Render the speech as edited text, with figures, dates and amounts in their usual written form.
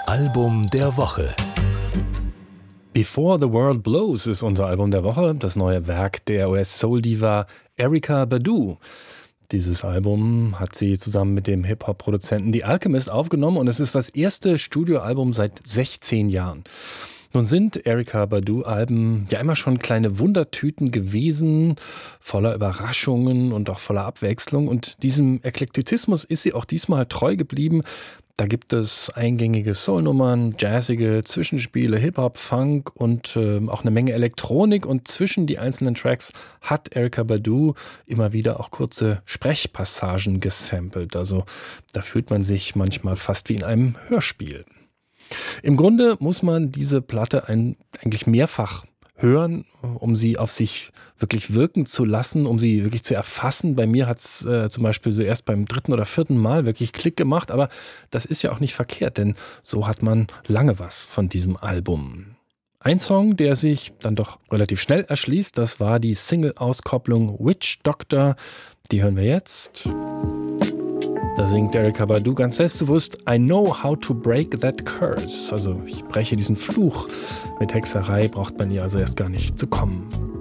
Album der Woche. Before the World Blows ist unser Album der Woche, das neue Werk der US-Soul-Diva Erykah Badu. Dieses Album hat sie zusammen mit dem Hip-Hop-Produzenten The Alchemist aufgenommen und es ist das erste Studioalbum seit 16 Jahren. Nun sind Erykah Badu-Alben ja immer schon kleine Wundertüten gewesen, voller Überraschungen und auch voller Abwechslung. Und diesem Eklektizismus ist sie auch diesmal treu geblieben. Da gibt es eingängige Soulnummern, jazzige Zwischenspiele, Hip-Hop, Funk und auch eine Menge Elektronik. Und zwischen die einzelnen Tracks hat Erykah Badu immer wieder auch kurze Sprechpassagen gesampelt. Also da fühlt man sich manchmal fast wie in einem Hörspiel. Im Grunde muss man diese Platte eigentlich mehrfach hören, um sie auf sich wirklich wirken zu lassen, um sie wirklich zu erfassen. Bei mir hat es zum Beispiel so erst beim 3. oder 4. Mal wirklich Klick gemacht, aber das ist ja auch nicht verkehrt, denn so hat man lange was von diesem Album. Ein Song, der sich dann doch relativ schnell erschließt, das war die Single-Auskopplung Witch Doctor. Die hören wir jetzt. Da singt Erykah Badu ganz selbstbewusst: I know how to break that curse. Also ich breche diesen Fluch. Mit Hexerei braucht man ihr also erst gar nicht zu kommen.